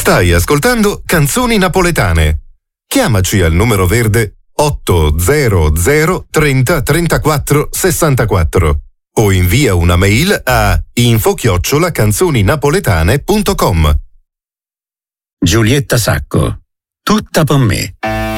Stai ascoltando Canzoni Napoletane. Chiamaci al numero verde 800 30 34 64 o invia una mail a info@canzoninapoletane.com. Giulietta Sacco, tutta per me.